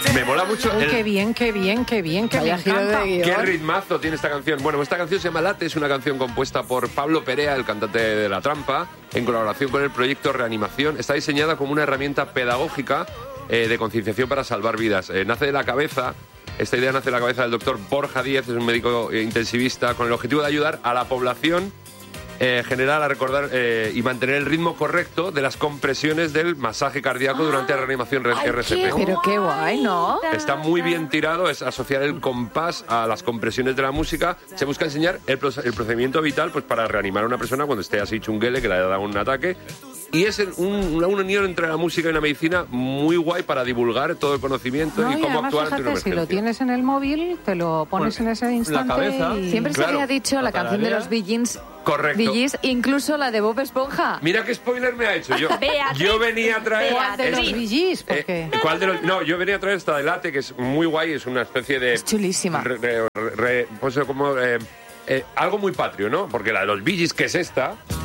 Me mola mucho. Qué bien, me encanta. Qué ritmazo tiene esta canción. Bueno, esta canción se llama Late, es una canción compuesta por Pablo Perea, el cantante de La Trampa, en colaboración con el proyecto Reanimación. Está diseñada como una herramienta pedagógica de concienciación para salvar vidas. Nace de la cabeza. Esta idea nace de la cabeza del doctor Borja Díez, es un médico intensivista, con el objetivo de ayudar a la población general a recordar y mantener el ritmo correcto de las compresiones del masaje cardíaco durante la reanimación RCP. Pero qué guay, ¿no? Está muy bien tirado, es asociar el compás a las compresiones de la música. Se busca enseñar el procedimiento vital pues para reanimar a una persona cuando esté así chunguele, que le haya dado un ataque. Y es una unión entre la música y la medicina muy guay para divulgar todo el conocimiento y cómo actuar ante una emergencia. Si lo tienes en el móvil, te lo pones en ese instante. La cabeza. Siempre se había dicho la canción de los Bee Gees. Correcto. Bee Gees, incluso la de Bob Esponja. Mira qué spoiler me ha hecho. Yo venía a traer... ¿Cuál de los Bee Gees? ¿Por qué? ¿Cuál de los...? No, yo venía a traer esta de Late, que es muy guay, es una especie de... Es chulísima. Pues como... algo muy patrio, ¿no? Porque la de los Bee Gees, que es esta...